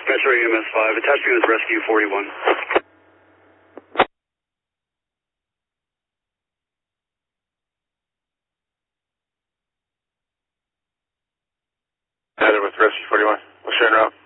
Metro EMS 5, attaching with Rescue 41. Heather with Rescue 41. What's your route?